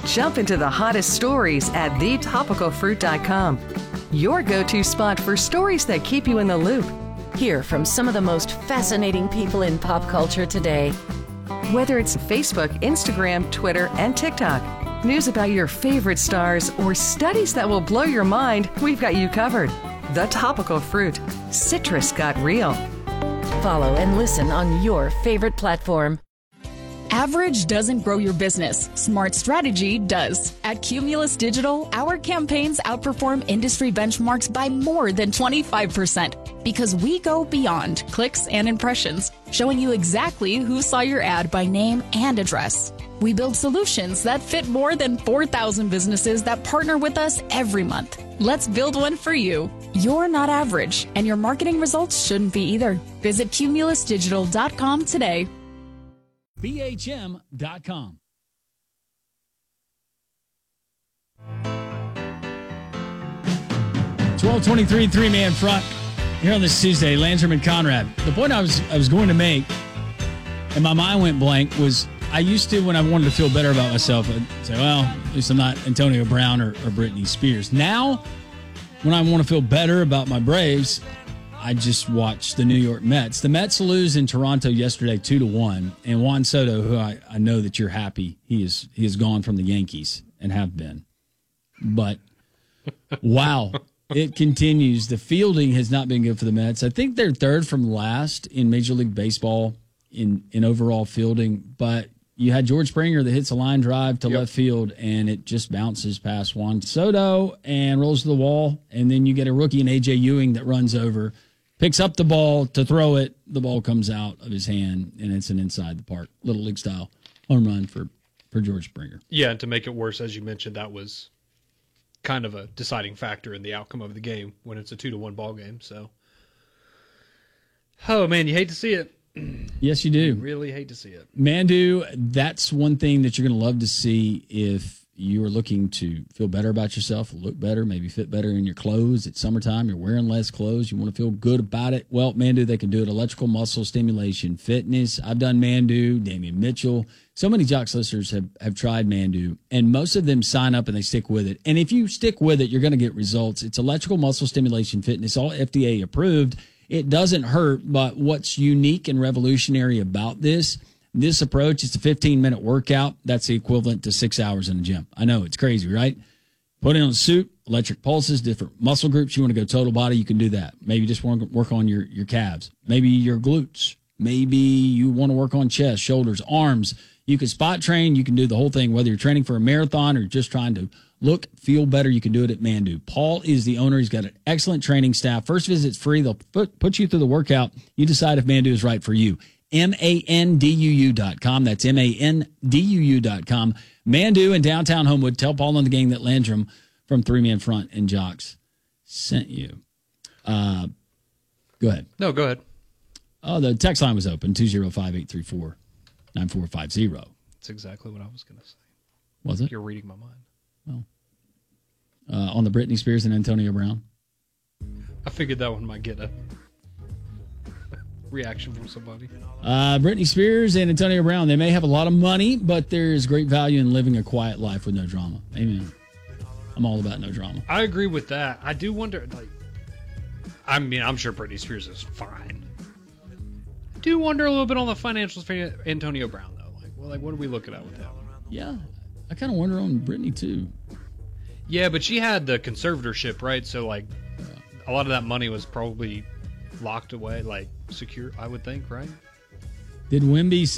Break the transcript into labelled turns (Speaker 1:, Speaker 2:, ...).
Speaker 1: Jump into the hottest stories at thetopicalfruit.com. Your go-to spot for stories that keep you in the loop. Hear from some of the most fascinating people in pop culture today. Whether it's Facebook, Instagram, Twitter, and TikTok, news about your favorite stars, or studies that will blow your mind, we've got you covered. The Topical Fruit. Citrus got real. Follow and listen on your favorite platform.
Speaker 2: Average doesn't grow your business. Smart strategy does. At Cumulus Digital, our campaigns outperform industry benchmarks by more than 25% because we go beyond clicks and impressions, showing you exactly who saw your ad by name and address. We build solutions that fit more than 4,000 businesses that partner with us every month. Let's build one for you. You're not average, and your marketing results shouldn't be either. Visit cumulusdigital.com today.
Speaker 3: BHM.com. 12:23, three-man front here on this Tuesday. Landrum and Conrad. The point I was going to make, and my mind went blank, was I used to, when I wanted to feel better about myself, I'd say, well, at least I'm not Antonio Brown or Britney Spears. Now, when I want to feel better about my Braves, I just watched the New York Mets. The Mets lose in Toronto yesterday 2-1, and Juan Soto, who I know that you're happy, he is gone from the Yankees and have been. But wow, it continues. The fielding has not been good for the Mets. I think they're third from last in Major League Baseball in overall fielding, but you had George Springer that hits a line drive to left field, and it just bounces past Juan Soto and rolls to the wall, and then you get a rookie in A.J. Ewing that runs over, picks up the ball to throw it. The ball comes out of his hand, and it's an inside the park, Little League style home run for George Springer.
Speaker 4: Yeah, and to make it worse, as you mentioned, that was kind of a deciding factor in the outcome of the game when it's a 2-1 ball game. So, oh man, you hate to see it.
Speaker 3: Yes, you do.
Speaker 4: You really hate to see it.
Speaker 3: Mandu, that's one thing that you're going to love to see if you are looking to feel better about yourself, look better, maybe fit better in your clothes. It's summertime. You're wearing less clothes. You want to feel good about it. Well, Mandu, they can do it. Electrical muscle stimulation, fitness. I've done Mandu, Damian Mitchell. So many Jocks listeners have tried Mandu, and most of them sign up and they stick with it. And if you stick with it, you're going to get results. It's electrical muscle stimulation fitness, all FDA approved. It doesn't hurt, but what's unique and revolutionary about this approach, it's a 15-minute workout. That's the equivalent to 6 hours in the gym. I know, it's crazy, right? Put in a suit, electric pulses, different muscle groups. You want to go total body, you can do that. Maybe you just want to work on your calves. Maybe your glutes. Maybe you want to work on chest, shoulders, arms. You can spot train. You can do the whole thing, whether you're training for a marathon or just trying to look, feel better. You can do it at Mandu. Paul is the owner. He's got an excellent training staff. First visit's free. They'll put you through the workout. You decide if Mandu is right for you. MANDUU.com. That's MANDUU.com. Mandu in downtown Homewood. Tell Paul and the gang that Landrum from Three Man Front and Jocks sent you. Go ahead.
Speaker 4: No, go ahead.
Speaker 3: Oh, the text line was open, 205-834-9450.
Speaker 4: That's exactly what I was going to say.
Speaker 3: Was it?
Speaker 4: You're reading my mind.
Speaker 3: Well, on the Britney Spears and Antonio Brown?
Speaker 4: I figured that one might get a reaction from somebody.
Speaker 3: Britney Spears and Antonio Brown, they may have a lot of money, but there's great value in living a quiet life with no drama. Amen. I'm all about no drama.
Speaker 4: I agree with that. I do wonder, I'm sure Britney Spears is fine. I do wonder a little bit on the financials for Antonio Brown, though. What are we looking at with him?
Speaker 3: Yeah, I kind of wonder on Britney, too.
Speaker 4: Yeah, but she had the conservatorship, right? So, a lot of that money was probably locked away, secure, I would think, right?
Speaker 3: Did Wemby